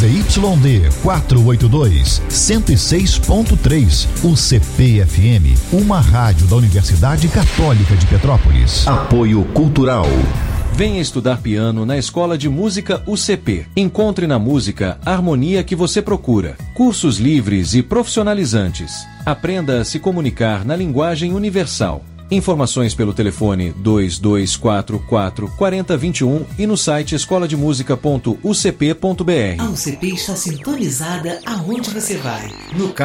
ZYD 482, 106.3. O CPFM, uma rádio da Universidade Católica de Petrópolis. Apoio Cultural. Venha estudar piano na Escola de Música UCP. Encontre na música a harmonia que você procura. Cursos livres e profissionalizantes. Aprenda a se comunicar na linguagem universal. Informações pelo telefone 2244 4021 e no site escolademusica.ucp.br. A UCP está sintonizada aonde você vai. No